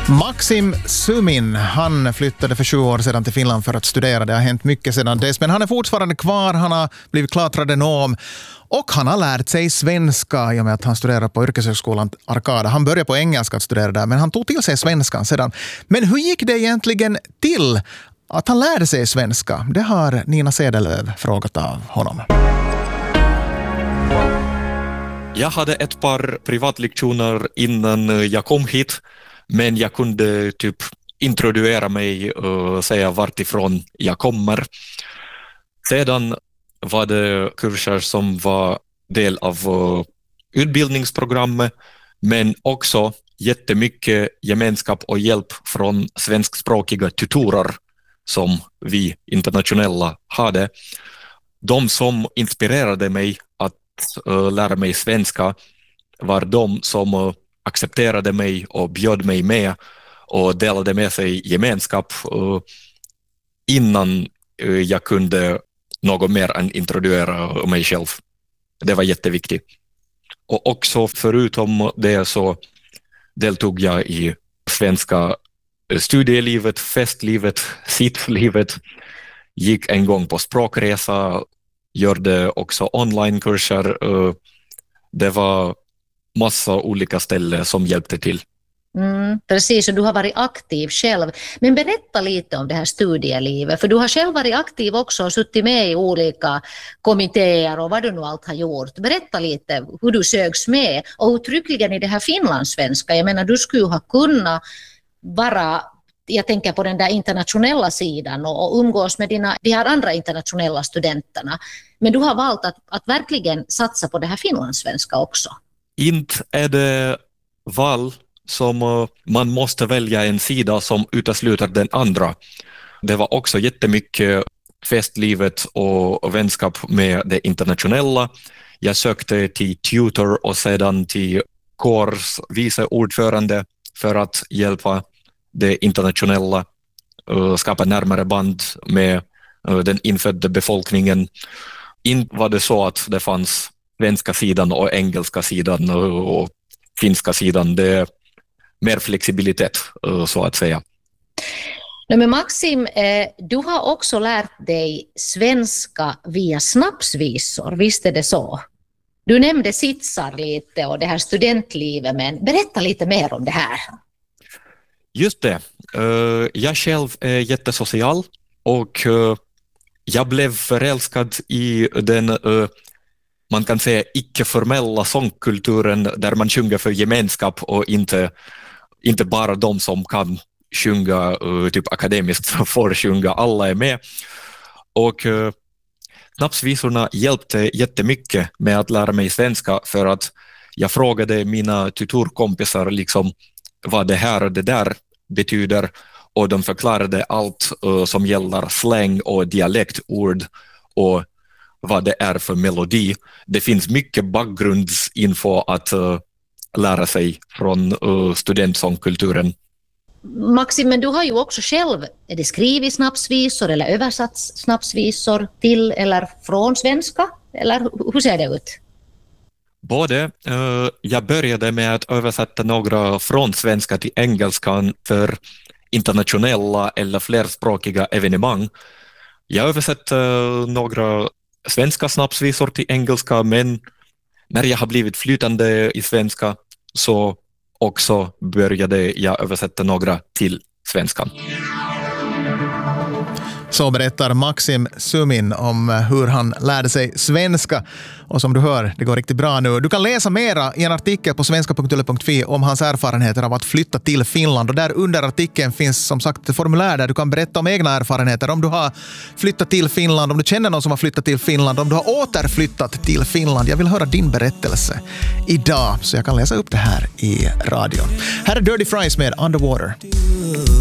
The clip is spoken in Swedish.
Maxim Sumin, han flyttade för 20 år sedan till Finland för att studera. Det har hänt mycket sedan dess, men han är fortfarande kvar. Han har blivit klart tradenom och han har lärt sig svenska i och med att han studerar på yrkeshögskolan Arkada. Han började på engelska att studera där, men han tog till sig svenskan sedan. Men hur gick det egentligen till att han lärde sig svenska? Det har Nina Sedelöv frågat av honom. Jag hade ett par privatlektioner innan jag kom hit, men jag kunde typ introducera mig och säga vartifrån jag kommer. Sedan var det kurser som var del av utbildningsprogrammet, men också jättemycket gemenskap och hjälp från svenskspråkiga tutorer som vi internationella hade. De som inspirerade mig att lära mig svenska var de som accepterade mig och bjöd mig med och delade med sig gemenskap innan jag kunde något mer än introducera mig själv. Det var jätteviktigt. Och också förutom det så deltog jag i svenska studielivet, festlivet, sittlivet, gick en gång på språkresa, gjorde också onlinekurser. Det var massa olika ställen som hjälpte till. Precis, och du har varit aktiv själv. Men berätta lite om det här studielivet, för du har själv varit aktiv också och suttit med i olika kommittéer och vad du nu allt har gjort. Berätta lite hur du sögs med och uttryckligen i det här finlandssvenska. Jag menar, du skulle ha kunnat vara, jag tänker på den där internationella sidan och umgås med de här andra internationella studenterna. Men du har valt att verkligen satsa på det här finlandssvenska också. Inte är det val som man måste välja en sida som utesluter den andra. Det var också jättemycket festlivet och vänskap med det internationella. Jag sökte till tutor och sedan till kårs vice ordförande för att hjälpa det internationella, skapa närmare band med den infödda befolkningen. Inte var det så att det fanns svenska sidan och engelska sidan och finska sidan. Det är mer flexibilitet, så att säga. Men Maxim, du har också lärt dig svenska via snapsvisor, visst är det så? Du nämnde sitsar lite och det här studentlivet, men berätta lite mer om det här. Just det. Jag själv är jättesocial och jag blev förälskad i den, man kan säga, icke-formella sångkulturen där man sjunger för gemenskap och inte bara de som kan sjunga typ akademiskt får sjunga, alla är med. Och snapsvisorna hjälpte jättemycket med att lära mig svenska, för att jag frågade mina tutorkompisar liksom vad det här och det där betyder, och de förklarade allt som gäller slang och dialektord och vad det är för melodi. Det finns mycket bakgrundsinfo att lära sig från studentsångkulturen. Maxim, men du har ju också själv skrivit snapsvisor eller översatt snapsvisor till eller från svenska, eller hur ser det ut? Både. Jag började med att översätta några från svenska till engelskan för internationella eller flerspråkiga evenemang. Jag översatte några svenska snapsvisor till engelska, men när jag har blivit flytande i svenska så också började jag översätta några till svenskan. Så berättar Maxim Sumin om hur han lärde sig svenska. Och som du hör, det går riktigt bra nu. Du kan läsa mera i en artikel på svenska.yle.fi om hans erfarenheter av att flytta till Finland. Och där under artikeln finns som sagt ett formulär där du kan berätta om egna erfarenheter. Om du har flyttat till Finland, om du känner någon som har flyttat till Finland, om du har återflyttat till Finland. Jag vill höra din berättelse idag så jag kan läsa upp det här i radion. Här är Dirty Fries med Underwater.